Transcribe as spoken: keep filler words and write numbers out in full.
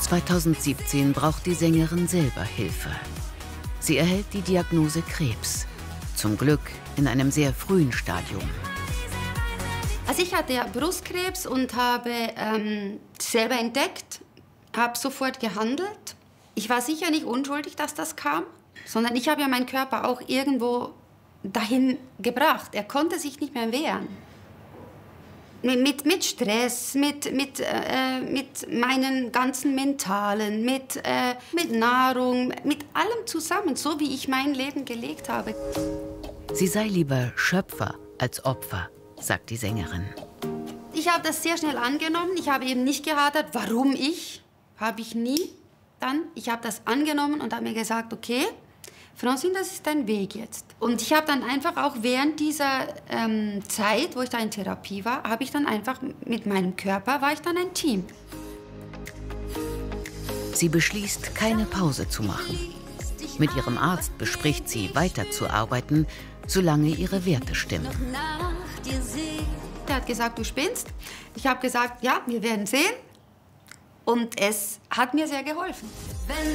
zweitausendsiebzehn braucht die Sängerin selber Hilfe. Sie erhält die Diagnose Krebs. Zum Glück in einem sehr frühen Stadium. Also ich hatte ja Brustkrebs und habe ähm, selber entdeckt, habe sofort gehandelt. Ich war sicher nicht unschuldig, dass das kam, sondern ich habe ja meinen Körper auch irgendwo dahin gebracht. Er konnte sich nicht mehr wehren. Mit, mit Stress, mit, mit, äh, mit meinen ganzen Mentalen, mit, äh, mit Nahrung, mit allem zusammen, so wie ich mein Leben gelebt habe. Sie sei lieber Schöpfer als Opfer, sagt die Sängerin. Ich habe das sehr schnell angenommen. Ich habe eben nicht gehadert. Warum ich? Habe ich nie. Dann, ich habe das angenommen und habe mir gesagt, okay, Francine, das ist dein Weg jetzt. Und ich habe dann einfach auch während dieser ähm, Zeit, wo ich da in Therapie war, habe ich dann einfach mit meinem Körper, war ich dann ein Team. Sie beschließt, keine Pause zu machen. Mit ihrem Arzt bespricht sie, weiterzuarbeiten, solange ihre Werte stimmen. Er hat gesagt, du spinnst. Ich habe gesagt, ja, wir werden sehen. Und es hat mir sehr geholfen.